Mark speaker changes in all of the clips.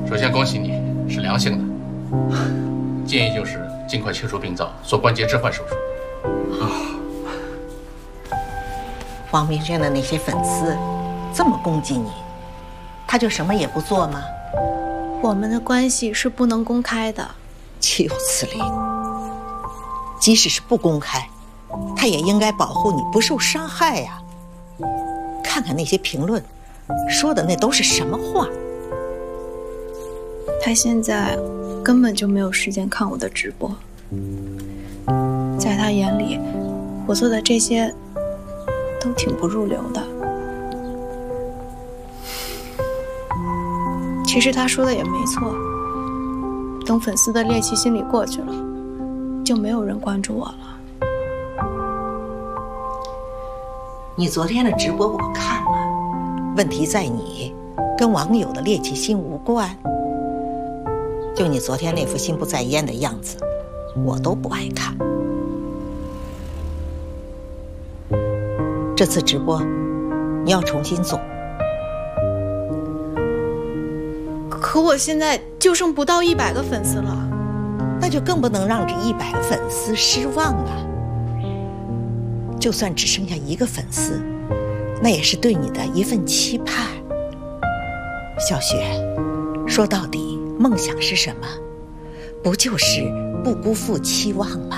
Speaker 1: 首先恭喜你是良性的，建议就是尽快切除病灶，做关节置换手术。
Speaker 2: 王明轩的那些粉丝这么攻击你，他就什么也不做吗？
Speaker 3: 我们的关系是不能公开的。
Speaker 2: 岂有此理！即使是不公开，他也应该保护你不受伤害呀。看看那些评论，说的那都是什么话？
Speaker 3: 他现在根本就没有时间看我的直播，在他眼里，我做的这些都挺不入流的。其实他说的也没错，等粉丝的猎奇心理过去了，就没有人关注我了。
Speaker 2: 你昨天的直播我看了，问题在你，跟网友的猎奇心无关。就你昨天那副心不在焉的样子，我都不爱看。这次直播你要重新做。
Speaker 3: 可我现在就剩不到100个粉丝了，
Speaker 2: 那就更不能让这100个粉丝失望啊！就算只剩下1个粉丝，那也是对你的一份期盼。小雪，说到底，梦想是什么？不就是不辜负期望吗？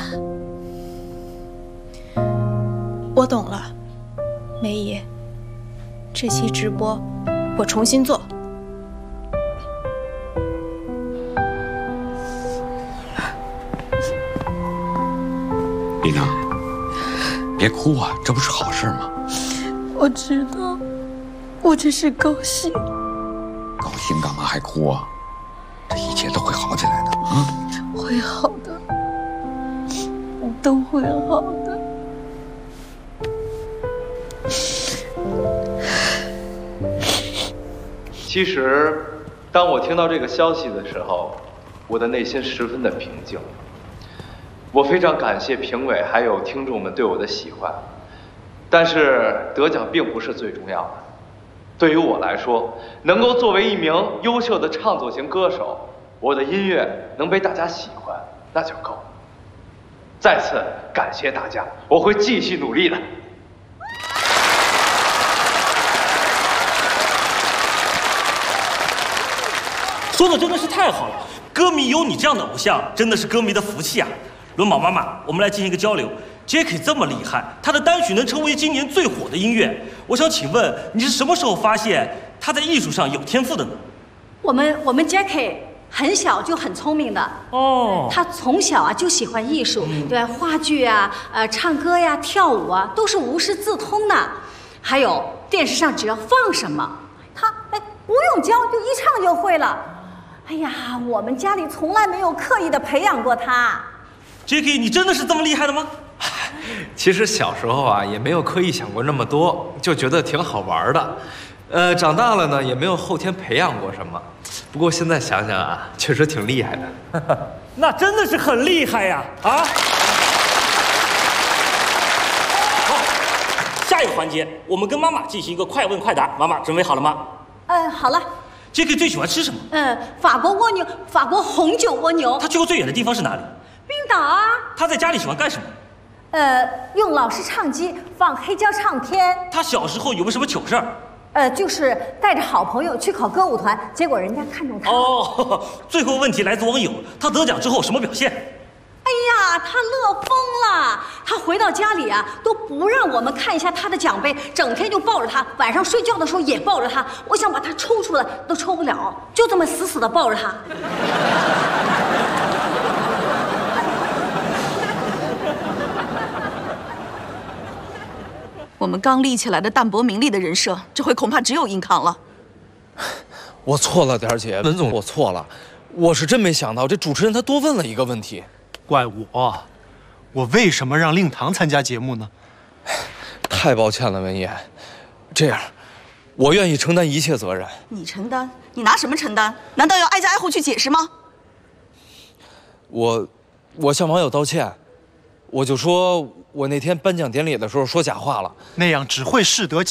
Speaker 3: 我懂了，梅姨，这期直播我重新做。
Speaker 4: 丽娜，别哭啊，这不是好事吗？
Speaker 3: 我知道，我只是高兴。
Speaker 4: 高兴干嘛还哭啊？这一切都会好起来的啊！
Speaker 3: 会好的，都会好的。
Speaker 5: 其实，当我听到这个消息的时候，我的内心十分的平静。我非常感谢评委还有听众们对我的喜欢，但是得奖并不是最重要的。对于我来说，能够作为一名优秀的唱作型歌手，我的音乐能被大家喜欢，那就够了。再次感谢大家，我会继续努力的。
Speaker 6: 说的真的是太好了，歌迷有你这样的偶像，真的是歌迷的福气啊！伦宝妈妈，我们来进行一个交流。Jacky 这么厉害，他的单曲能成为今年最火的音乐。我想请问，你是什么时候发现他在艺术上有天赋的呢？
Speaker 7: 我们 Jacky 很小就很聪明的
Speaker 6: 哦，
Speaker 7: 他从小啊就喜欢艺术，对话剧啊、唱歌呀、跳舞啊，都是无师自通的。还有电视上只要放什么，他不用教就一唱就会了。哎呀，我们家里从来没有刻意的培养过他。
Speaker 6: Jacky， 你真的是这么厉害的吗？
Speaker 5: 其实小时候啊，也没有刻意想过那么多，就觉得挺好玩的。长大了呢，也没有后天培养过什么。不过现在想想啊，确实挺厉害的。
Speaker 6: 那真的是很厉害呀！啊！好，下一个环节，我们跟妈妈进行一个快问快答。妈妈准备好了吗？
Speaker 7: 好了。
Speaker 6: Jacky 最喜欢吃什么？
Speaker 7: 法国蜗牛，法国红酒蜗牛。
Speaker 6: 他去过最远的地方是哪里？
Speaker 7: 冰岛啊。
Speaker 6: 他在家里喜欢干什么？
Speaker 7: 用老式唱机放黑胶唱片。
Speaker 6: 他小时候有没有什么糗事儿？
Speaker 7: 就是带着好朋友去考歌舞团，结果人家看中他。
Speaker 6: 哦，最后问题来自网友，他得奖之后什么表现？
Speaker 7: 哎呀，他乐疯了！他回到家里啊，都不让我们看一下他的奖杯，整天就抱着他，晚上睡觉的时候也抱着他。我想把他抽出来都抽不了，就这么死死的抱着他。
Speaker 8: 我们刚立起来的淡泊名利的人设，这回恐怕只有硬扛了。
Speaker 9: 我错了，点儿姐，文总，我错了，我是真没想到这主持人他多问了一个问题，
Speaker 10: 怪我为什么让令堂参加节目呢？
Speaker 9: 太抱歉了，文言，这样，我愿意承担一切责任。
Speaker 8: 你承担？你拿什么承担？难道要挨家挨户去解释吗？
Speaker 9: 我向网友道歉，我就说我那天颁奖典礼的时候说假话了，
Speaker 10: 那样只会适得